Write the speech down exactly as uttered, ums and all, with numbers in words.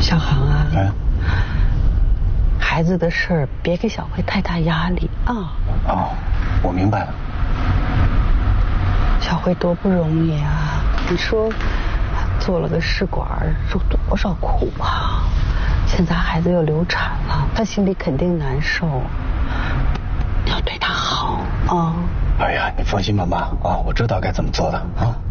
小航啊， 嗯， 孩子的事儿别给小慧太大压力啊。 哦，我明白了。 小慧多不容易啊！你说，做了个试管，受多少苦啊！现在孩子又流产了，她心里肯定难受。你要对她好啊！ 哎呀，你放心吧，妈啊，我知道该怎么做的啊。